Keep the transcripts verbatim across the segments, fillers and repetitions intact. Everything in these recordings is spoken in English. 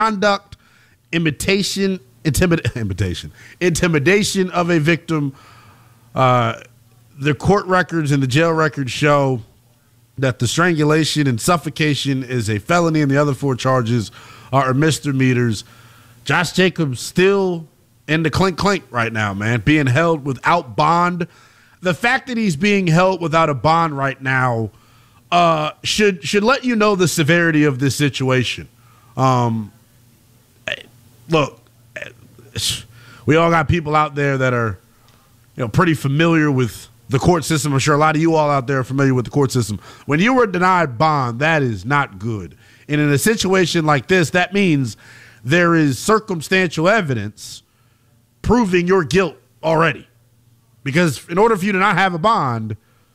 conduct, imitation, intimid- imitation, intimidation of a victim. Uh, the court records and the jail records show that the strangulation and suffocation is a felony, and the other four charges are misdemeanors. Josh Jacobs still in the clink clink right now, man, being held without bond. The fact that he's being held without a bond right now uh, should should let you know the severity of this situation. Um, look, we all got people out there that are, you know, pretty familiar with the court system. I'm sure a lot of you all out there are familiar with the court system. When you were denied bond, that is not good. And in a situation like this, that means there is circumstantial evidence proving your guilt already. Because in order for you to not have a bond,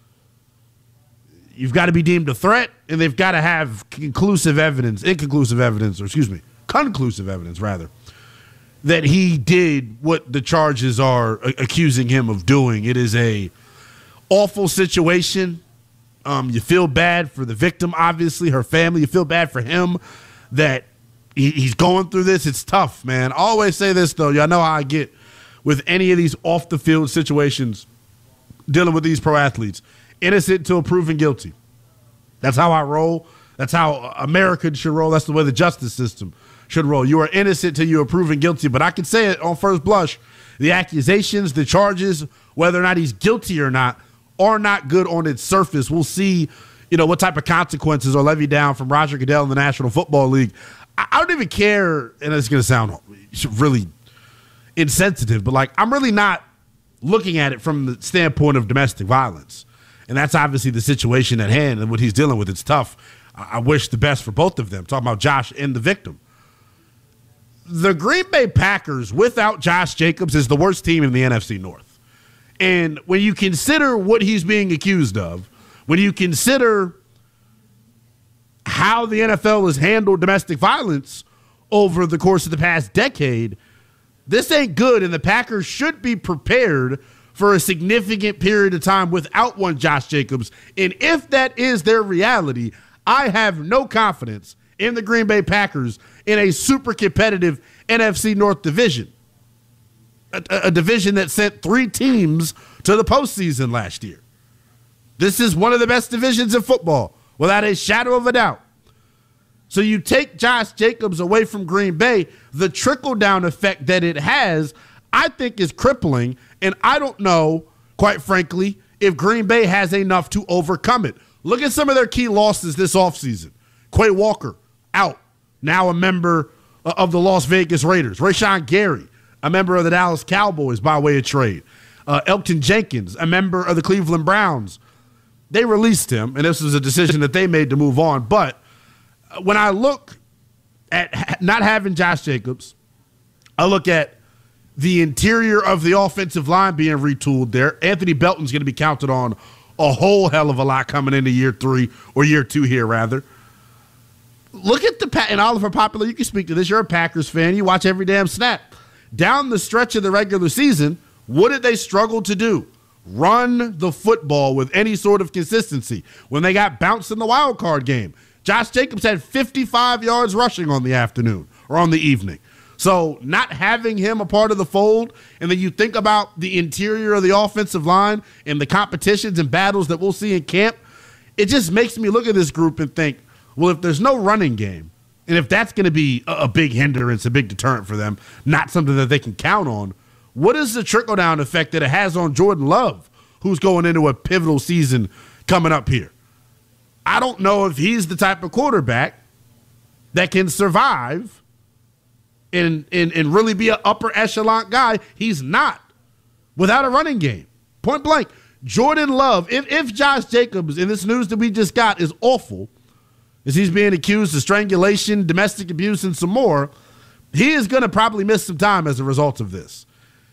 you've got to be deemed a threat, and they've got to have conclusive evidence, inconclusive evidence, or excuse me, conclusive evidence, rather, that he did what the charges are accusing him of doing. It is a awful situation. Um, you feel bad for the victim, obviously, her family. You feel bad for him that he, he's going through this. It's tough, man. I always say this, though. Y'all know how I get with any of these off-the-field situations dealing with these pro athletes. Innocent until proven guilty. That's how I roll. That's how America should roll. That's the way the justice system should roll. You are innocent till you are proven guilty. But I can say it on first blush. The accusations, the charges, whether or not he's guilty or not, are not good on its surface. We'll see, you know, what type of consequences are levied down from Roger Goodell in the National Football League. I, I don't even care, and it's going to sound really insensitive, but, like, I'm really not looking at it from the standpoint of domestic violence. And that's obviously the situation at hand and what he's dealing with. It's tough. I, I wish the best for both of them. Talking about Josh and the victim. The Green Bay Packers, without Josh Jacobs, is the worst team in the N F C North. And when you consider what he's being accused of, when you consider how the N F L has handled domestic violence over the course of the past decade, this ain't good, and the Packers should be prepared for a significant period of time without one Josh Jacobs. And if that is their reality, I have no confidence in the Green Bay Packers in a super competitive N F C North division. A, a division that sent three teams to the postseason last year. This is one of the best divisions in football, without a shadow of a doubt. So you take Josh Jacobs away from Green Bay, the trickle-down effect that it has, I think, is crippling, and I don't know, quite frankly, if Green Bay has enough to overcome it. Look at some of their key losses this offseason. Quay Walker, out, now a member of the Las Vegas Raiders. Rashawn Gary, a member of the Dallas Cowboys by way of trade. Uh, Elgton Jenkins, a member of the Cleveland Browns. They released him, and this was a decision that they made to move on. But when I look at not having Josh Jacobs, I look at the interior of the offensive line being retooled there. Anthony Belton's going to be counted on a whole hell of a lot coming into year three, or year two here, rather. Look at the – and Oliver Popular, you can speak to this. You're a Packers fan. You watch every damn snap. Down the stretch of the regular season, what did they struggle to do? Run the football with any sort of consistency. When they got bounced in the wild card game, Josh Jacobs had fifty-five yards rushing on the afternoon or on the evening. So not having him a part of the fold, and then you think about the interior of the offensive line and the competitions and battles that we'll see in camp, it just makes me look at this group and think, well, if there's no running game, and if that's going to be a, a big hindrance, a big deterrent for them, not something that they can count on, what is the trickle-down effect that it has on Jordan Love, who's going into a pivotal season coming up here? I don't know if he's the type of quarterback that can survive and, and, and really be an upper echelon guy. He's not without a running game. Point blank. Jordan Love, if, if Josh Jacobs, and this news that we just got is awful, as he's being accused of strangulation, domestic abuse, and some more, he is going to probably miss some time as a result of this.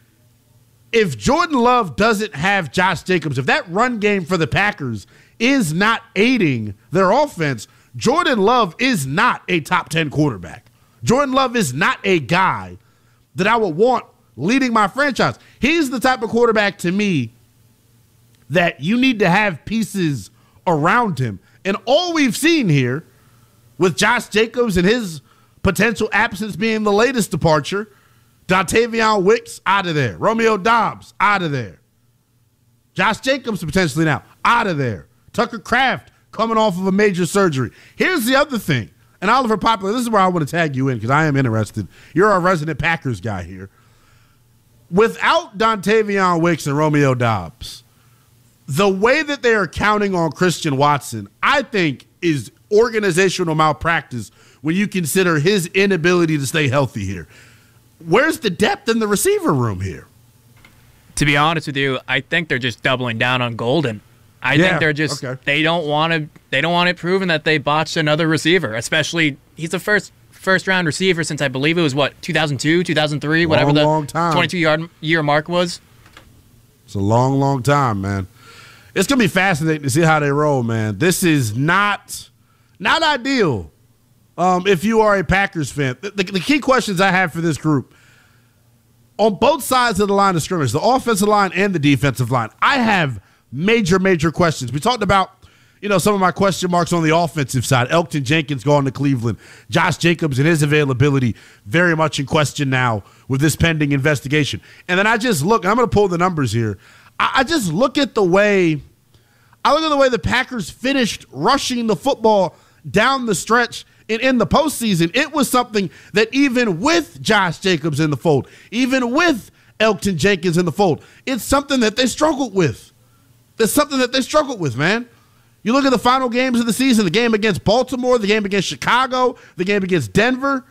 If Jordan Love doesn't have Josh Jacobs, if that run game for the Packers is not aiding their offense, Jordan Love is not a top ten quarterback. Jordan Love is not a guy that I would want leading my franchise. He's the type of quarterback to me that you need to have pieces around him. And all we've seen here with Josh Jacobs and his Potential absence being the latest departure. Dontavion Wicks, out of there. Romeo Doubs, out of there. Josh Jacobs, potentially now, out of there. Tucker Kraft, coming off of a major surgery. Here's the other thing. And Oliver Poplar, this is where I want to tag you in because I am interested. You're our resident Packers guy here. Without Dontavion Wicks and Romeo Doubs, the way that they are counting on Christian Watson, I think, is organizational malpractice when you consider his inability to stay healthy here. Where's the depth in the receiver room here? To be honest with you, I think they're just doubling down on Golden. I yeah, think they're just okay. they don't want to they don't want it proven that they botched another receiver, especially he's the first first round receiver since I believe it was what two thousand two, two thousand three, long, whatever the long time. twenty-two yard year mark was. It's a long, long time, man. It's going to be fascinating to see how they roll, man. This is not not ideal um, if you are a Packers fan. The, the, the key questions I have for this group, on both sides of the line of scrimmage, the offensive line and the defensive line, I have major, major questions. We talked about, you know, some of my question marks on the offensive side. Elgton Jenkins going to Cleveland. Josh Jacobs and his availability very much in question now with this pending investigation. And then I just look, and I'm going to pull the numbers here. I, I just look at the way, I look at the way the Packers finished rushing the football down the stretch and in the postseason. It was something that even with Josh Jacobs in the fold, even with Elgton Jenkins in the fold, it's something that they struggled with. There's something that they struggled with, man. You look at the final games of the season, the game against Baltimore, the game against Chicago, the game against Denver.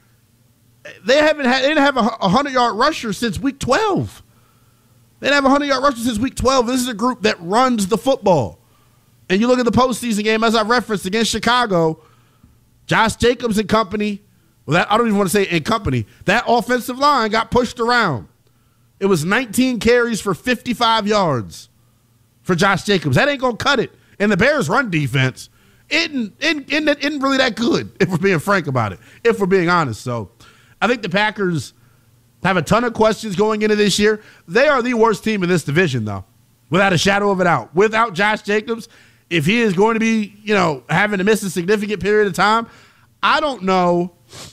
They haven't had, they didn't have a hundred-yard rusher since week twelve. They didn't have a hundred-yard rusher since week twelve. This is a group that runs the football. And you look at the postseason game, as I referenced, against Chicago, Josh Jacobs and company, well, that, I don't even want to say in company, that offensive line got pushed around. It was nineteen carries for fifty-five yards for Josh Jacobs. That ain't going to cut it. And the Bears' run defense isn't, isn't, isn't, isn't really that good, if we're being frank about it, if we're being honest. So I think the Packers have a ton of questions going into this year. They are the worst team in this division, though, without a shadow of a doubt. Without Josh Jacobs, if he is going to be, you know, having to miss a significant period of time, I don't know.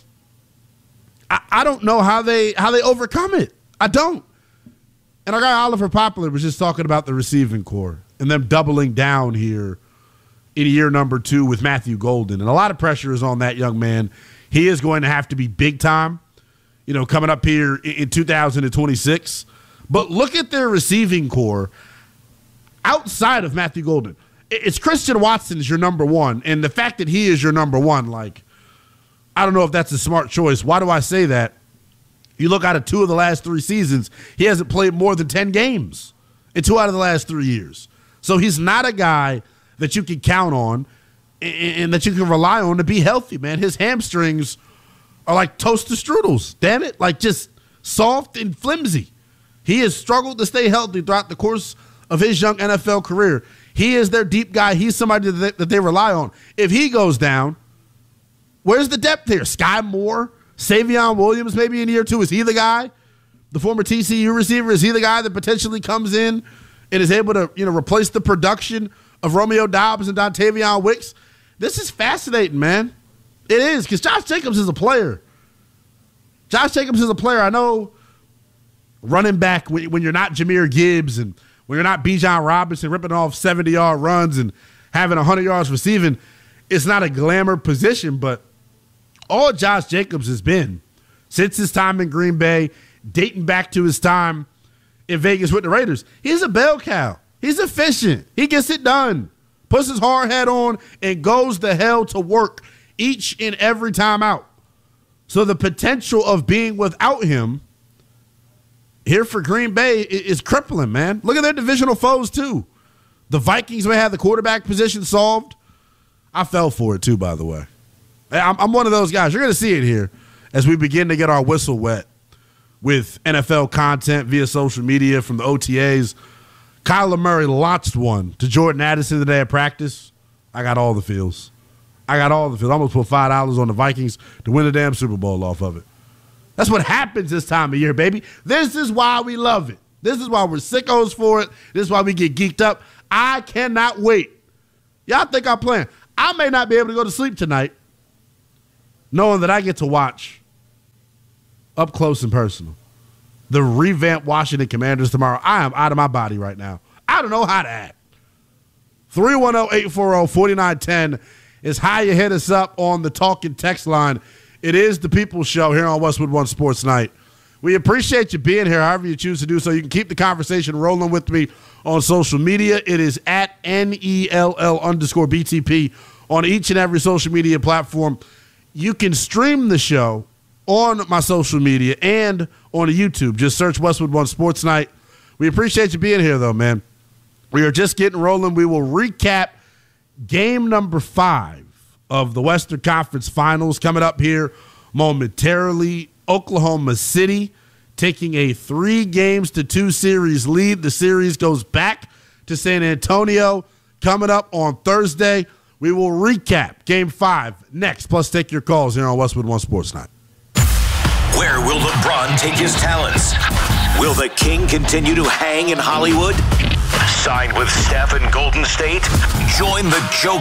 I, I don't know how they how they overcome it. I don't. And our guy Oliver Poplar was just talking about the receiving core and them doubling down here in year number two with Matthew Golden. And a lot of pressure is on that young man. He is going to have to be big time, you know, coming up here in two thousand twenty-six. But look at their receiving core outside of Matthew Golden. It's Christian Watson is your number one. And the fact that he is your number one, like, I don't know if that's a smart choice. Why do I say that? You look out of two of the last three seasons, he hasn't played more than ten games in two out of the last three years. So he's not a guy that you can count on and that you can rely on to be healthy, man. His hamstrings are like toaster strudels, damn it, like just soft and flimsy. He has struggled to stay healthy throughout the course of his young N F L career. He is their deep guy. He's somebody that they, that they rely on. If he goes down, where's the depth here? Sky Moore, Savion Williams maybe in year two. Is he the guy? The former T C U receiver, is he the guy that potentially comes in and is able to, you know, replace the production of Romeo Doubs and Dontavion Wicks? This is fascinating, man. It is, because Josh Jacobs is a player. Josh Jacobs is a player. I know running back, when, when you're not Jahmyr Gibbs and when you're not Bijan Robinson ripping off seventy-yard runs and having one hundred yards receiving, it's not a glamour position, but all Josh Jacobs has been since his time in Green Bay, dating back to his time in Vegas with the Raiders, he's a bell cow. He's efficient. He gets it done, puts his hard hat on, and goes the hell to work each and every time out. So the potential of being without him here for Green Bay is crippling, man. Look at their divisional foes, too. The Vikings may have the quarterback position solved. I fell for it, too, by the way. I'm, I'm one of those guys. You're going to see it here as we begin to get our whistle wet with N F L content via social media from the O T As. Kyler Murray launched one to Jordan Addison today at practice. I got all the feels. I got all the feels. I almost put five dollars on the Vikings to win the damn Super Bowl off of it. That's what happens this time of year, baby. This is why we love it. This is why we're sickos for it. This is why we get geeked up. I cannot wait. Y'all think I'm playing. I may not be able to go to sleep tonight knowing that I get to watch up close and personal the revamped Washington Commanders tomorrow. I am out of my body right now. I don't know how to act. three one zero, eight four zero, four nine one zero is how you hit us up on the talking text line. It is the People's Show here on Westwood One Sports Night. We appreciate you being here, however you choose to do so. You can keep the conversation rolling with me on social media. It is at N E L L underscore B T P on each and every social media platform. You can stream the show on my social media and on YouTube. Just search Westwood One Sports Night. We appreciate you being here, though, man. We are just getting rolling. We will recap game number five of the Western Conference Finals coming up here momentarily. Oklahoma City taking a three games to two series lead. The series goes back to San Antonio coming up on Thursday. We will recap game five next, plus take your calls here on Westwood One Sports Night. Where will LeBron take his talents? Will the King continue to hang in Hollywood? Signed with Steph in Golden State? Join the Joe